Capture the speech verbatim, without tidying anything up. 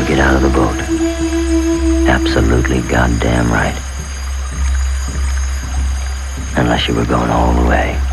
get out of the boat. Absolutely goddamn right. Unless you were going all the way.